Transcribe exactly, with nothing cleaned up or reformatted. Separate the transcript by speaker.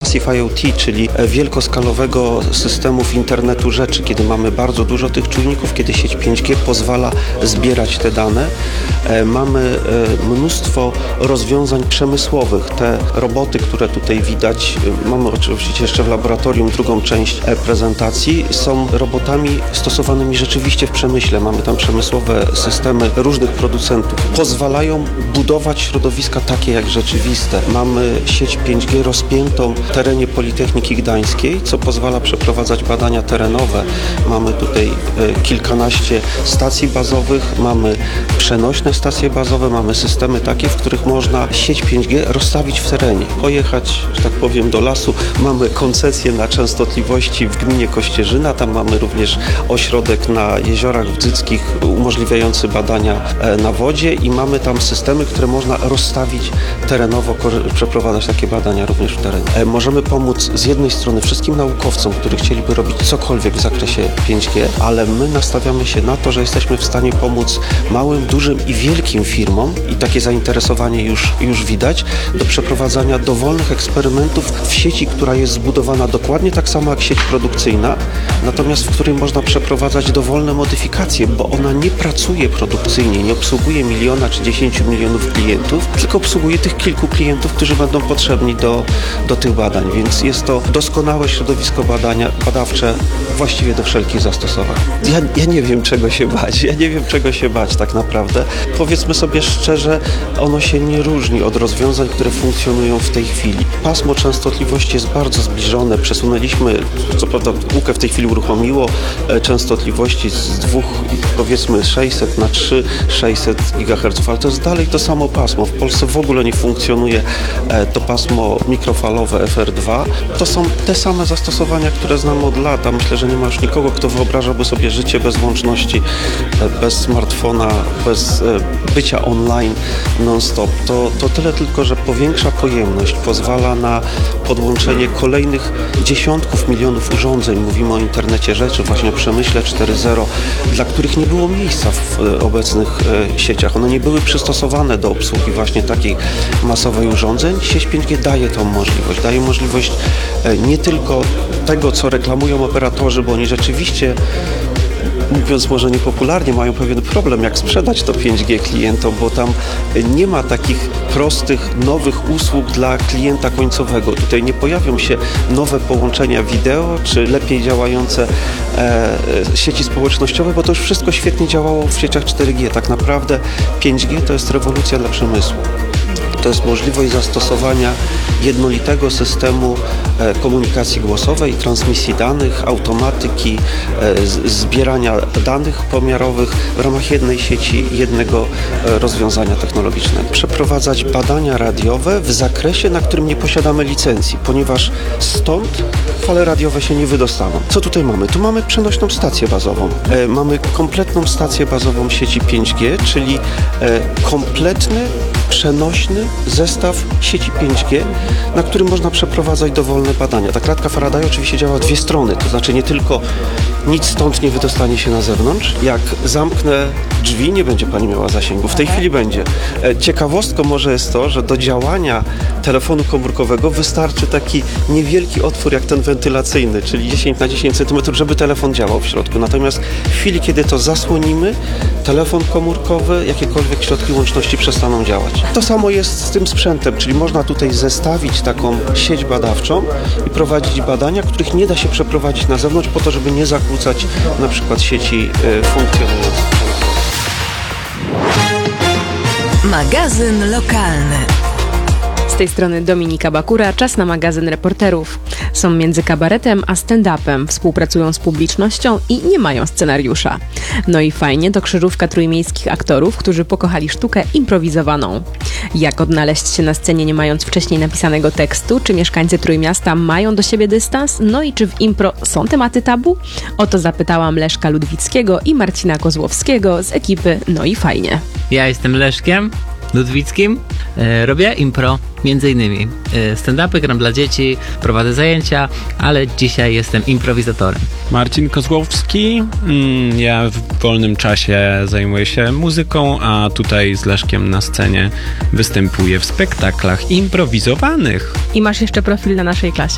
Speaker 1: Massive IoT, czyli wielkoskalowego systemów internetu rzeczy, kiedy mamy bardzo dużo tych czujników, kiedy sieć pięć G pozwala zbierać te dane. Mamy mnóstwo rozwiązań przemysłowych. Te roboty, które tutaj widać, mamy oczywiście jeszcze w laboratorium drugą część prezentacji, są robotami stosowanymi rzeczywiście w przemyśle. Mamy tam przemysłowe systemy różnych producentów. Pozwalają budować środowiska takie jak rzeczywiste. Mamy sieć pięć G rozpiętą w terenie Politechniki Gdańskiej, co pozwala przeprowadzać badania terenowe. Mamy tutaj kilkanaście stacji bazowych, mamy przenośne stacje bazowe, mamy systemy takie, w których można sieć pięć G rozstawić w terenie. Pojechać, że tak powiem, do lasu. Mamy koncesję na częstotliwości w gminie Kościerzyna, tam mamy również ośrodek na jeziorach wdzyckich umożliwiający badania na wodzie i mamy tam systemy, które można rozstawić terenowo, przeprowadzać takie badania również w terenie. Możemy pomóc z jednej strony wszystkim naukowcom, którzy chcieliby robić cokolwiek w zakresie pięć G, ale my nastawiamy się na to, że jesteśmy w stanie pomóc małym, dużym i wielkim firmom i takie zainteresowanie już, już widać do przeprowadzania dowolnych eksperymentów w sieci, która jest zbudowana dokładnie tak samo jak sieć produkcyjna, natomiast w której można przeprowadzać dowolne modyfikacje, bo ona nie pracuje produkcyjnie, nie obsługuje miliona czy dziesięciu milionów klientów, tylko obsługuje tych kilku klientów, którzy będą potrzebni do, do tych badań, więc jest to doskonałe środowisko badania, badawcze właściwie do wszelkich zastosowań. Ja, ja nie wiem, czego się bać, ja nie wiem, czego się bać tak naprawdę. Powiedzmy sobie szczerze, ono się nie różni od rozwiązań, które funkcjonują w tej chwili. Pasmo częstotliwości jest bardzo zbliżone, przesunęliśmy, co prawda łukę w tej chwili uruchomiło częstotliwości z dwóch, powiedzmy sześćset na trzy tysiące sześćset gigaherców, ale to jest dalej to samo pasmo. W Polsce w ogóle nie funkcjonuje to pasmo mikrofalowe F R dwa. To są te same zastosowania, które znamy od lat, a myślę, że nie ma już nikogo, kto wyobrażałby sobie życie bez łączności, bez smartfona, bez bycia online non-stop. To, to tyle tylko, że powiększa pojemność, pozwala na podłączenie kolejnych dziesiątków milionów urządzeń. Mówimy o internecie rzeczy, właśnie o przemyśle cztery zero, dla których nie było miejsca w obecnych sieciach. One nie były przystosowane do obsługi właśnie takiej masowej urządzeń. Sieć pięć G daje tą możliwość. Daje możliwość nie tylko tego, co reklamują operatorzy, bo oni rzeczywiście, mówiąc może niepopularnie, mają pewien problem, jak sprzedać to pięć G klientom, bo tam nie ma takich prostych, nowych usług dla klienta końcowego. Tutaj nie pojawią się nowe połączenia wideo, czy lepiej działające e, sieci społecznościowe, bo to już wszystko świetnie działało w sieciach cztery G. Tak naprawdę pięć G to jest rewolucja dla przemysłu. To jest możliwość zastosowania jednolitego systemu komunikacji głosowej, transmisji danych, automatyki, zbierania danych pomiarowych w ramach jednej sieci, jednego rozwiązania technologicznego. Przeprowadzać badania radiowe w zakresie, na którym nie posiadamy licencji, ponieważ stąd fale radiowe się nie wydostaną. Co tutaj mamy? Tu mamy przenośną stację bazową. Mamy kompletną stację bazową sieci pięć G, czyli kompletny, przenośny zestaw sieci pięć G, na którym można przeprowadzać dowolne badania. Ta klatka Faraday oczywiście działa w dwie strony, to znaczy nie tylko nic stąd nie wydostanie się na zewnątrz. Jak zamknę drzwi, nie będzie pani miała zasięgu. W tej chwili będzie. Ciekawostką może jest to, że do działania telefonu komórkowego wystarczy taki niewielki otwór jak ten wentylacyjny, czyli dziesięć na dziesięć centymetrów, żeby telefon działał w środku. Natomiast w chwili, kiedy to zasłonimy, telefon komórkowy, jakiekolwiek środki łączności przestaną działać. To samo jest z tym sprzętem, czyli można tutaj zestawić taką sieć badawczą i prowadzić badania, których nie da się przeprowadzić na zewnątrz po to, żeby nie zakłócać na przykład sieci y, funkcjonujących.
Speaker 2: Magazyn lokalny.
Speaker 3: Z tej strony Dominika Bakura, czas na magazyn reporterów. Są między kabaretem a stand-upem, współpracują z publicznością i nie mają scenariusza. No i fajnie, to krzyżówka trójmiejskich aktorów, którzy pokochali sztukę improwizowaną. Jak odnaleźć się na scenie nie mając wcześniej napisanego tekstu? Czy mieszkańcy Trójmiasta mają do siebie dystans? No i czy w impro są tematy tabu? O to zapytałam Leszka Ludwickiego i Marcina Kozłowskiego z ekipy No i fajnie.
Speaker 4: Ja jestem Leszkiem Ludwickim, e, robię impro, między innymi e, stand-upy, gram dla dzieci, prowadzę zajęcia, ale dzisiaj jestem improwizatorem.
Speaker 5: Marcin Kozłowski, mm, ja w wolnym czasie zajmuję się muzyką, a tutaj z Leszkiem na scenie występuję w spektaklach improwizowanych.
Speaker 3: I masz jeszcze profil na naszej klasie.